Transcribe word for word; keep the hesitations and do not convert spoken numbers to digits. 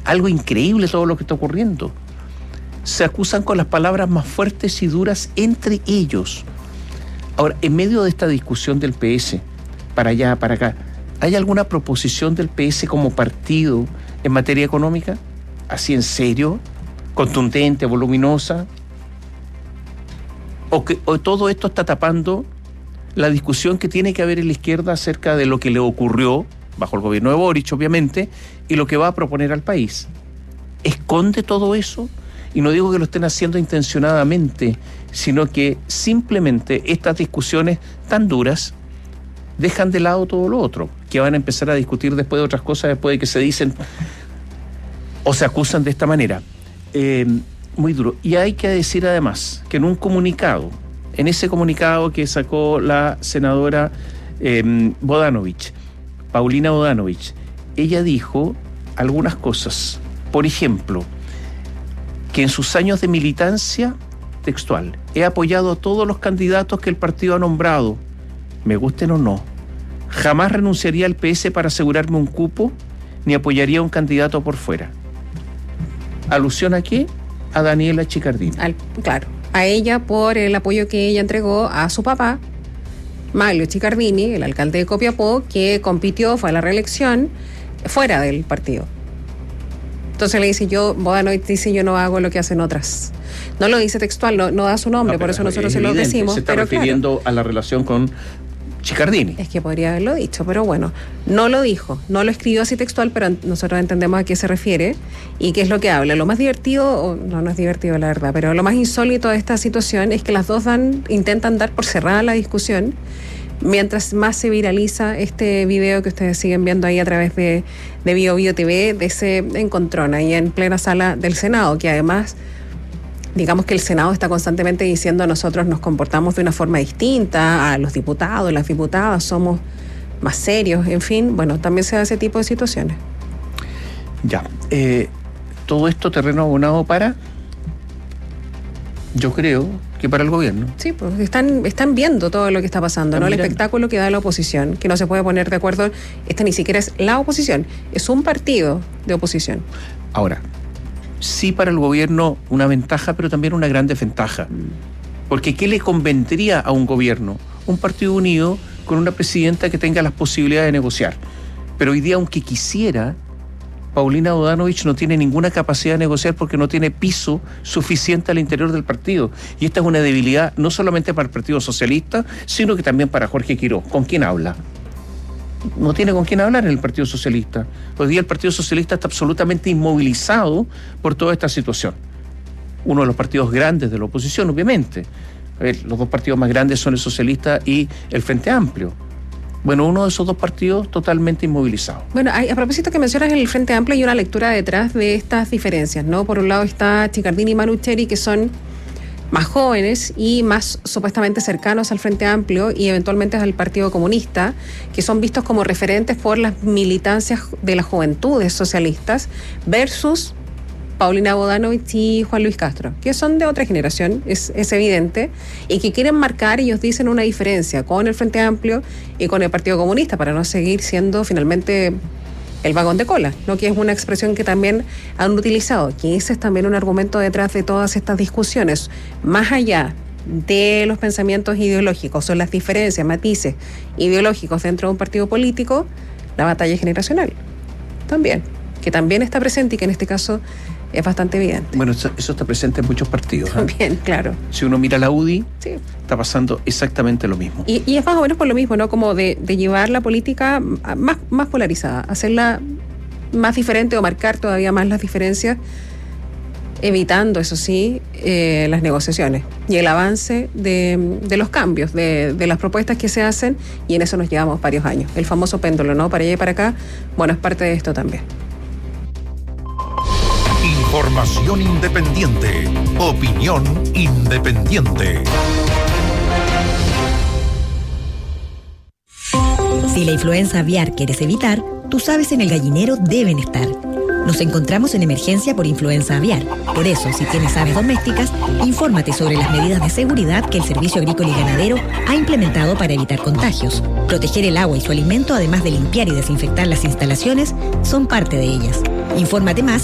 algo increíble todo lo que está ocurriendo. Se acusan con las palabras más fuertes y duras entre ellos. Ahora, en medio de esta discusión del P S, para allá, para acá, ¿hay alguna proposición del P S como partido en materia económica? ¿Así en serio? ¿Contundente, voluminosa? ¿O que o todo esto está tapando la discusión que tiene que haber en la izquierda acerca de lo que le ocurrió bajo el gobierno de Boric, obviamente, y lo que va a proponer al país? ¿Esconde todo eso? Y no digo que lo estén haciendo intencionadamente, sino que simplemente estas discusiones tan duras dejan de lado todo lo otro, que van a empezar a discutir después de otras cosas, después de que se dicen o se acusan de esta manera. Eh, muy duro. Y hay que decir además que en un comunicado, en ese comunicado que sacó la senadora eh, Bodanovich, Paulina Bodanovich, ella dijo algunas cosas. Por ejemplo, que en sus años de militancia, textual, he apoyado a todos los candidatos que el partido ha nombrado, me gusten o no. Jamás renunciaría al P S para asegurarme un cupo, ni apoyaría a un candidato por fuera. ¿Alusión a qué? A Daniela Chiccardini. Al, claro, a ella por el apoyo que ella entregó a su papá, Maglio Chiccardini, el alcalde de Copiapó, que compitió, fue a la reelección, fuera del partido. Entonces le dice, yo, Bodanovich dice, yo no hago lo que hacen otras. No lo dice textual, no, no da su nombre, no, por eso nosotros se lo decimos. Se está pero refiriendo claro, a la relación con Chiccardini. Es que podría haberlo dicho, pero bueno, no lo dijo, no lo escribió así textual, pero nosotros entendemos a qué se refiere y qué es lo que habla. Lo más divertido, o no, no es divertido la verdad, pero lo más insólito de esta situación es que las dos dan, intentan dar por cerrada la discusión, mientras más se viraliza este video que ustedes siguen viendo ahí a través de, de Bio Bio T V, de ese encontrón ahí en plena sala del Senado, que además, digamos que el Senado está constantemente diciendo nosotros nos comportamos de una forma distinta a los diputados, las diputadas, somos más serios, en fin, bueno, también se da ese tipo de situaciones. Ya, eh, todo esto terreno abonado para, yo creo que para el gobierno. Sí, pues están, están viendo todo lo que está pasando, ¿no? El espectáculo que da la oposición, que no se puede poner de acuerdo, esta ni siquiera es la oposición, es un partido de oposición. Ahora, sí para el gobierno una ventaja, pero también una gran desventaja. Porque ¿qué le convendría a un gobierno? Un partido unido con una presidenta que tenga las posibilidades de negociar. Pero hoy día, aunque quisiera, Paulina Bodanovich no tiene ninguna capacidad de negociar porque no tiene piso suficiente al interior del partido. Y esta es una debilidad no solamente para el Partido Socialista, sino que también para Jorge Quiroz. ¿Con quién habla? No tiene con quién hablar en el Partido Socialista. Hoy día el Partido Socialista está absolutamente inmovilizado por toda esta situación. Uno de los partidos grandes de la oposición, obviamente. A ver, los dos partidos más grandes son el Socialista y el Frente Amplio. Bueno, uno de esos dos partidos totalmente inmovilizado. Bueno, hay, a propósito que mencionas el Frente Amplio, hay una lectura detrás de estas diferencias, ¿no? Por un lado está Chiccardini y Manucheri, que son más jóvenes y más supuestamente cercanos al Frente Amplio y eventualmente al Partido Comunista, que son vistos como referentes por las militancias de las juventudes socialistas, versus Paulina Bodanovich y Juan Luis Castro, que son de otra generación, es, es evidente, y que quieren marcar, ellos dicen, una diferencia con el Frente Amplio y con el Partido Comunista, para no seguir siendo finalmente el vagón de cola, ¿no? Que es una expresión que también han utilizado, que ese es también un argumento detrás de todas estas discusiones, más allá de los pensamientos ideológicos o las diferencias, matices ideológicos dentro de un partido político, la batalla generacional también, que también está presente y que en este caso es bastante evidente. Bueno, eso, eso está presente en muchos partidos. También, ¿eh? claro. Si uno mira la U D I, sí, está pasando exactamente lo mismo. Y, y es más o menos por lo mismo, ¿no? Como de, de llevar la política más, más polarizada, hacerla más diferente o marcar todavía más las diferencias, evitando, eso sí, eh, las negociaciones y el avance de, de los cambios, de, de las propuestas que se hacen, y en eso nos llevamos varios años. El famoso péndulo, ¿no? Para allá y para acá, bueno, es parte de esto también. Información independiente. Opinión independiente. Si la influenza aviar quieres evitar, tus aves en el gallinero deben estar. Nos encontramos en emergencia por influenza aviar. Por eso, si tienes aves domésticas, infórmate sobre las medidas de seguridad que el Servicio Agrícola y Ganadero ha implementado para evitar contagios. Proteger el agua y su alimento, además de limpiar y desinfectar las instalaciones, son parte de ellas. Infórmate más